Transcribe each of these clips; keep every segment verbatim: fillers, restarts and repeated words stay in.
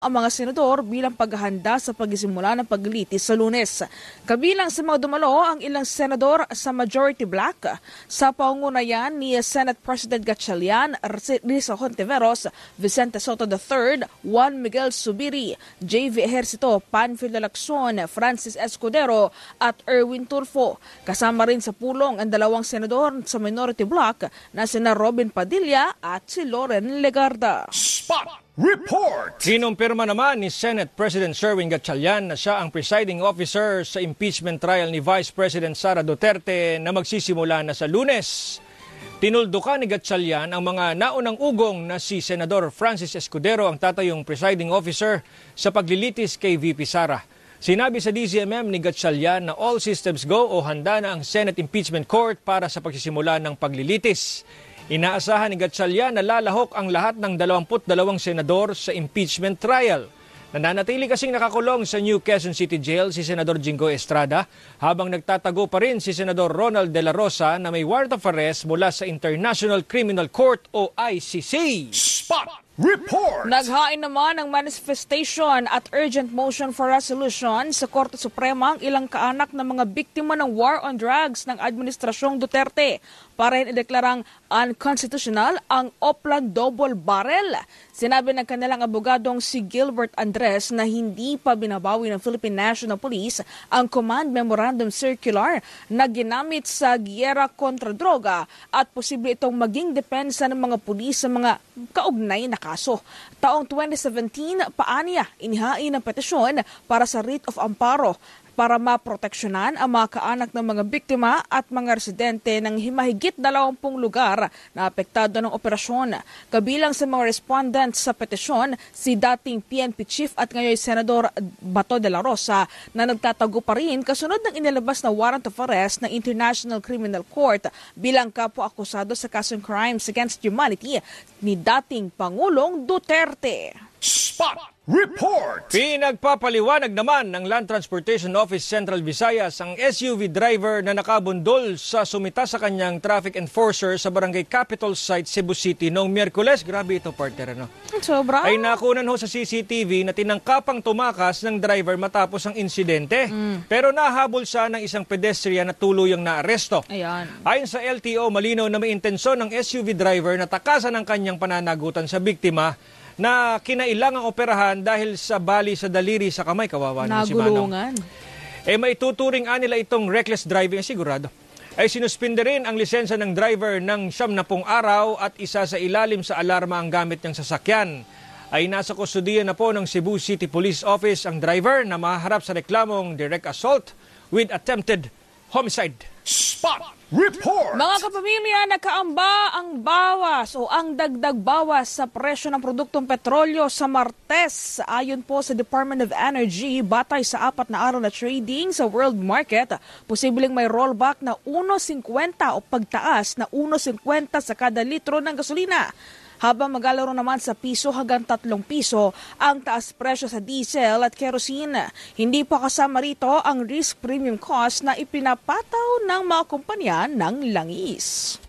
ang mga senador bilang paghahanda sa pagsisimula ng paglilitis sa Lunes. Kabilang sa mga dumalo ang ilang senador sa majority black sa pangunayan ni Senate President Gatchalian, Risa Hontiveros, Vicente Soto the third, Juan Miguel Zubiri, J V Ejercito, Panfilo Lacson, Francis Escudero at Erwin Tulfo. Kasama rin sa pulong ang dalawang senador sa minority block na sina Robin Padilla at si Loren Legarda. Spot Report! Kinumpirma naman ni Senate President Sherwin Gatchalian na siya ang presiding officer sa impeachment trial ni Vice President Sara Duterte na magsisimula na sa Lunes. Tinuldukan ni Gatchalian ang mga naunang ugong na si Senador Francis Escudero ang tatayong presiding officer sa paglilitis kay V P Sara. Sinabi sa D Z M M ni Gatchalian na all systems go o handa na ang Senate Impeachment Court para sa pagsisimula ng paglilitis. Inaasahan ni Gatchalian na lalahok ang lahat ng dalawampu't dalawang senador sa impeachment trial. Nananatili kasing nakakulong sa New Quezon City Jail si Senador Jingo Estrada habang nagtatago pa rin si Senador Ronald De La Rosa na may warrant of arrest mula sa International Criminal Court o I C C. Spot Report! Naghain naman ng manifestation at urgent motion for resolution sa Korte Suprema ang ilang kaanak ng mga biktima ng war on drugs ng Administrasyong Duterte para ideklarang unconstitutional ang Oplan Double Barrel. Sinabi ng kanilang abogadong si Gilbert Andres na hindi pa binabawi ng Philippine National Police ang Command Memorandum Circular na ginamit sa giyera kontra droga at posible itong maging depensa ng mga pulis sa mga kaugnay na kaso. Taong twenty seventeen, paaniya inihain ang petisyon para sa writ of amparo para maproteksyonan ang mga kaanak ng mga biktima at mga residente ng himahigit dalawampung lugar na apektado ng operasyon. Kabilang sa mga respondents sa petisyon, si dating P N P Chief at ngayon Senador Bato de la Rosa na nagtatago pa rin kasunod ng inilabas na warrant of arrest ng International Criminal Court bilang kapwa-akusado sa kasong crimes against humanity ni dating Pangulong Duterte. Spot Report! Pinagpapaliwanag naman ng Land Transportation Office Central Visayas ang S U V driver na nakabundol sa sumita sa kanyang traffic enforcer sa Barangay Capitol Site, Cebu City noong Miyerkules. Grabe ito, partner, ano? Sobra. Ay nakunan ho sa C C T V na tinangkapang tumakas ng driver matapos ang insidente. Mm. Pero nahabol siya ng isang pedestrian na tuluyang naaresto. Ayan. Ayon sa L T O, malinaw na may intensyon ng S U V driver na takasan ang kanyang pananagutan sa biktima na kinailangang operahan dahil sa bali sa daliri sa kamay. Kawawa naman si Manong. Nagulungan. Eh may tuturing nila itong reckless driving, sigurado. Ay sinuspinde rin ang lisensya ng driver ng siyam na pung araw at isa sa ilalim sa alarma ang gamit niyang sasakyan. Ay nasa kustudiya na po ng Cebu City Police Office ang driver na maharap sa reklamong direct assault with attempted homicide. Spot Report! Mga kapamilya, nakaamba ang bawas o ang dagdag bawas sa presyo ng produktong petrolyo sa Martes. Ayon po sa Department of Energy, batay sa apat na araw na trading sa world market, posibleng may rollback na one fifty o pagtaas na one fifty sa kada litro ng gasolina. Habang maglalaro naman sa piso hanggang tatlong piso ang taas presyo sa diesel at kerosene. Hindi pa kasama rito ang risk premium cost na ipinapataw ng mga kumpanya ng langis.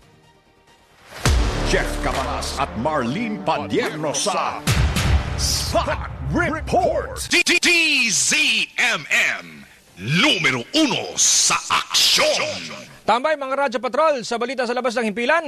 Jeff Cabanas at Marlene Padierno sa Spot Report. D Z M M, numero uno sa aksyon. Tambay mga Radyo Patrol sa balita sa labas ng himpilan.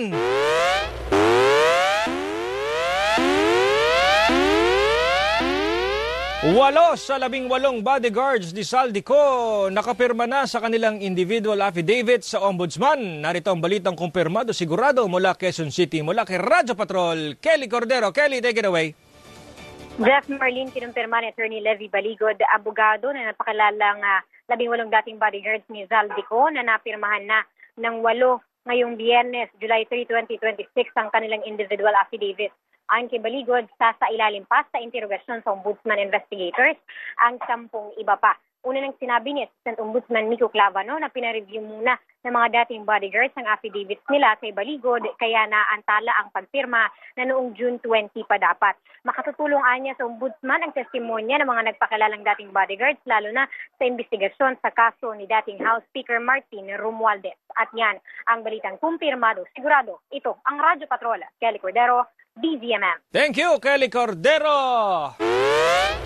Walo sa labing walong bodyguards ni Saldico nakapirma na sa kanilang individual affidavit sa Ombudsman. Narito ang balitang kumpirmado sigurado mula Quezon City, mula kay Radyo Patrol, Kelly Cordero. Kelly, take it away. Jeff, Marlene, kinumpirma ni Attorney Levy Baligod, abogado na napakalalang uh, labing walong dating bodyguards ni Saldico na napirmahan na ng walo ngayong Biyernes, July third, twenty twenty-six ang kanilang individual affidavit. Ayon kay Baligod, sa sa ilalim pa sa interogasyon sa Ombudsman investigators ang sampung iba pa. Una nang sinabi ni Assistant Ombudsman Miko Clavano na pinareview muna ng mga dating bodyguards ang affidavits nila kay Baligod kaya naantala ang pagpirma na noong June twentieth pa dapat. Makatutulong anya sa Ombudsman ang testimonya ng mga nagpakilalang dating bodyguards lalo na sa investigasyon sa kaso ni dating House Speaker Martin Romualdez. At yan ang balitang kumpirmado. Sigurado, ito ang Radyo Patrol. Kelly Cordero, D Z M M. Thank you, Kelly Cordero!